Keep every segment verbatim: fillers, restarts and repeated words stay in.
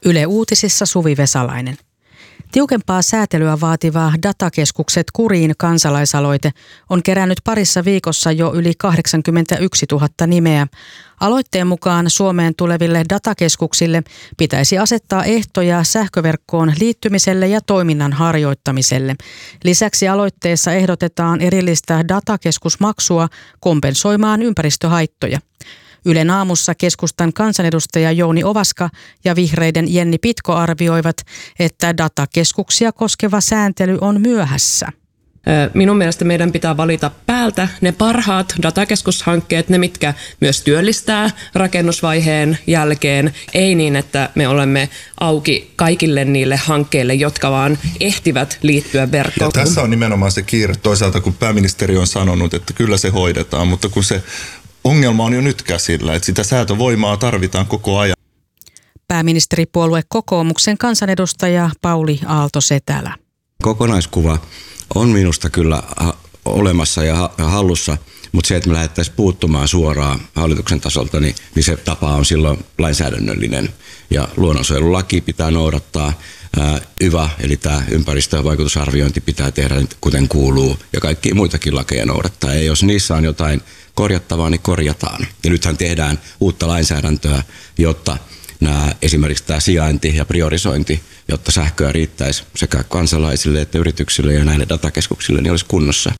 Yle Uutisissa Suvi Vesalainen. Tiukempaa säätelyä vaativa Datakeskukset kuriin kansalaisaloite on kerännyt parissa viikossa jo yli kahdeksankymmentäyksituhatta nimeä. Aloitteen mukaan Suomeen tuleville datakeskuksille pitäisi asettaa ehtoja sähköverkkoon liittymiselle ja toiminnan harjoittamiselle. Lisäksi aloitteessa ehdotetaan erillistä datakeskusmaksua kompensoimaan ympäristöhaittoja. Ylen aamussa keskustan kansanedustaja Jouni Ovaska ja vihreiden Jenni Pitko arvioivat, että datakeskuksia koskeva sääntely on myöhässä. Minun mielestä meidän pitää valita päältä ne parhaat datakeskushankkeet, ne mitkä myös työllistää rakennusvaiheen jälkeen. Ei niin, että me olemme auki kaikille niille hankkeille, jotka vaan ehtivät liittyä verkkoon. Ja tässä on nimenomaan se kiire toisaalta, kun pääministeri on sanonut, että kyllä se hoidetaan, mutta kun se ongelma on jo nyt käsillä, että sitä säätövoimaa tarvitaan koko ajan. Pääministeripuolue Kokoomuksen kansanedustaja Pauli Aalto-Setälä. Kokonaiskuva on minusta kyllä olemassa ja hallussa, mutta se, että me lähdettäisiin puuttumaan suoraan hallituksen tasolta, niin, niin se tapa on silloin lainsäädännöllinen. Ja luonnonsuojelulaki pitää noudattaa, ää, Y V A, eli tämä ympäristövaikutusarviointi pitää tehdä kuten kuuluu, ja kaikkia muitakin lakeja noudattaa. Ja jos niissä on jotain korjattavaa, niin korjataan. Ja nythän tehdään uutta lainsäädäntöä, jotta nämä, esimerkiksi tämä sijainti ja priorisointi, jotta sähköä riittäisi sekä kansalaisille että yrityksille ja näille datakeskuksille, niin olisi kunnossa.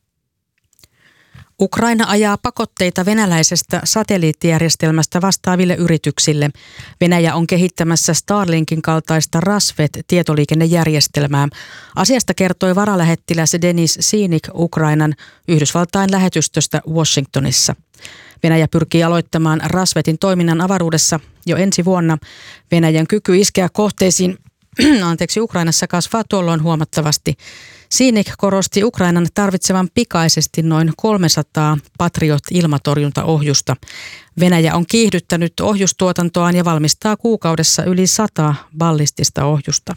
Ukraina ajaa pakotteita venäläisestä satelliittijärjestelmästä vastaaville yrityksille. Venäjä on kehittämässä Starlinkin kaltaista Rasvet-tietoliikennejärjestelmää. Asiasta kertoi varalähettiläs Denis Siinik Ukrainan Yhdysvaltain lähetystöstä Washingtonissa. Venäjä pyrkii aloittamaan Rasvetin toiminnan avaruudessa jo ensi vuonna. Venäjän kyky iskeä kohteisiin anteeksi, Ukrainassa kasvaa tuolloin huomattavasti. Siinik korosti Ukrainan tarvitsevan pikaisesti noin kolmesataa Patriot-ilmatorjuntaohjusta. Venäjä on kiihdyttänyt ohjustuotantoaan ja valmistaa kuukaudessa yli sata ballistista ohjusta.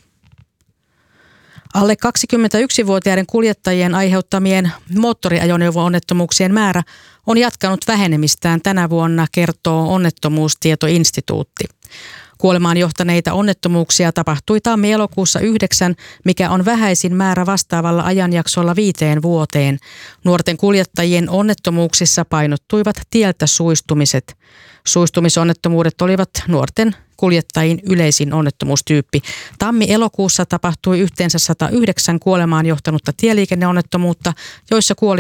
Alle kaksikymmentäyksivuotiaiden kuljettajien aiheuttamien moottoriajoneuvo-onnettomuuksien määrä on jatkanut vähenemistään tänä vuonna, kertoo Onnettomuustietoinstituutti. Kuolemaan johtaneita onnettomuuksia tapahtui tammi-elokuussa yhdeksän, mikä on vähäisin määrä vastaavalla ajanjaksolla viiteen vuoteen. Nuorten kuljettajien onnettomuuksissa painottuivat tieltä suistumiset. Suistumisonnettomuudet olivat nuorten kuljettajien yleisin onnettomuustyyppi. Tammi-elokuussa tapahtui yhteensä sata yhdeksän kuolemaan johtanutta tieliikenneonnettomuutta, joissa kuoli